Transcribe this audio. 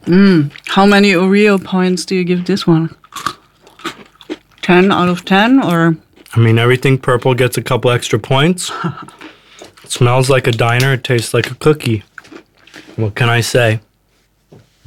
How many Oreo points do you give this one? 10 out of 10 or? I mean, everything purple gets a couple extra points. It smells like a diner. It tastes like a cookie. What can I say?